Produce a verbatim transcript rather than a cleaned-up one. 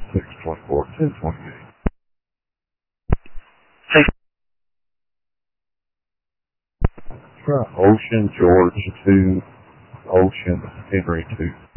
six twenty-four, ten twenty-eight. Hey. Try Ocean George two, Ocean Henry two.